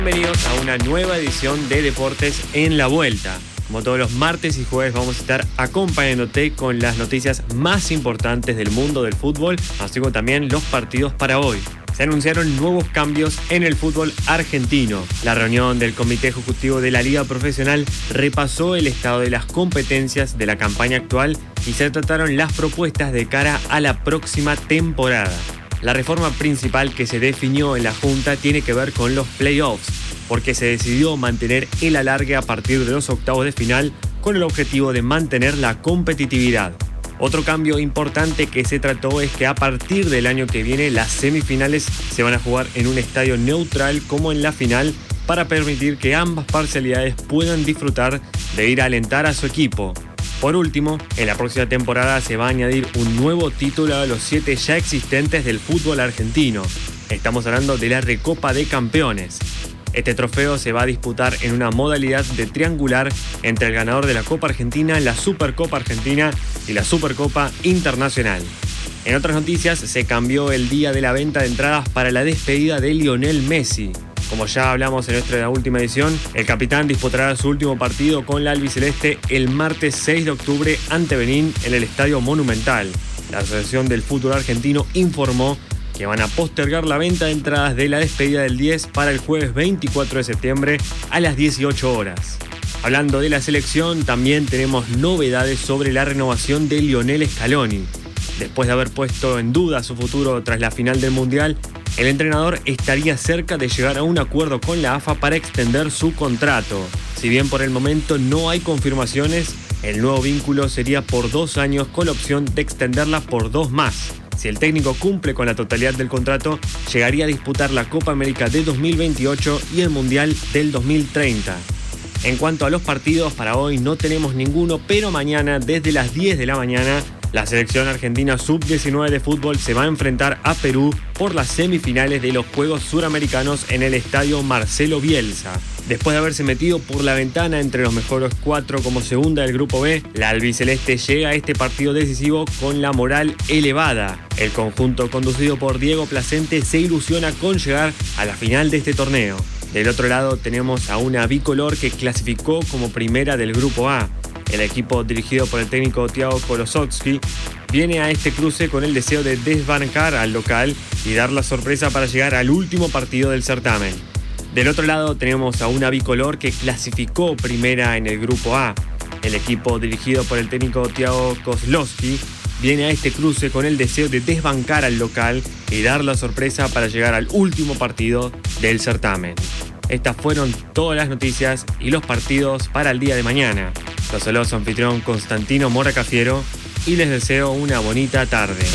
Bienvenidos a una nueva edición de Deportes en la Vuelta. Como todos los martes y jueves vamos a estar acompañándote con las noticias más importantes del mundo del fútbol, así como también los partidos para hoy. Se anunciaron nuevos cambios en el fútbol argentino. La reunión del Comité Ejecutivo de la Liga Profesional repasó el estado de las competencias de la campaña actual y se trataron las propuestas de cara a la próxima temporada. La reforma principal que se definió en la Junta tiene que ver con los playoffs, porque se decidió mantener el alargue a partir de los octavos de final con el objetivo de mantener la competitividad. Otro cambio importante que se trató es que a partir del año que viene las semifinales se van a jugar en un estadio neutral como en la final para permitir que ambas parcialidades puedan disfrutar de ir a alentar a su equipo. Por último, en la próxima temporada se va a añadir un nuevo título a los 7 ya existentes del fútbol argentino. Estamos hablando de la Recopa de Campeones. Este trofeo se va a disputar en una modalidad de triangular entre el ganador de la Copa Argentina, la Supercopa Argentina y la Supercopa Internacional. En otras noticias, se cambió el día de la venta de entradas para la despedida de Lionel Messi. Como ya hablamos en nuestra última edición, el capitán disputará su último partido con la albiceleste el martes 6 de octubre ante Benín en el Estadio Monumental. La Asociación del Fútbol Argentino informó que van a postergar la venta de entradas de la despedida del 10 para el jueves 24 de septiembre a las 18 horas. Hablando de la selección, también tenemos novedades sobre la renovación de Lionel Scaloni. Después de haber puesto en duda su futuro tras la final del Mundial, el entrenador estaría cerca de llegar a un acuerdo con la AFA para extender su contrato. Si bien por el momento no hay confirmaciones, el nuevo vínculo sería por 2 años con la opción de extenderla por 2 más. Si el técnico cumple con la totalidad del contrato, llegaría a disputar la Copa América de 2028 y el Mundial del 2030. En cuanto a los partidos, para hoy no tenemos ninguno, pero mañana desde las 10 de la mañana, la selección argentina sub-19 de fútbol se va a enfrentar a Perú por las semifinales de los Juegos Suramericanos en el Estadio Marcelo Bielsa. Después de haberse metido por la ventana entre los mejores 4 como segunda del Grupo B, la albiceleste llega a este partido decisivo con la moral elevada. El conjunto conducido por Diego Placente se ilusiona con llegar a la final de este torneo. Del otro lado tenemos a una bicolor que clasificó como primera del Grupo A. El equipo dirigido por el técnico Thiago Kolosowski viene a este cruce con el deseo de desbancar al local y dar la sorpresa para llegar al último partido del certamen. Del otro lado tenemos a una bicolor que clasificó primera en el Grupo A. El equipo dirigido por el técnico Thiago Kolosowski viene a este cruce con el deseo de desbancar al local y dar la sorpresa para llegar al último partido del certamen. Estas fueron todas las noticias y los partidos para el día de mañana. Los saludos a su anfitrión Constantino Mora Cafiero y les deseo una bonita tarde.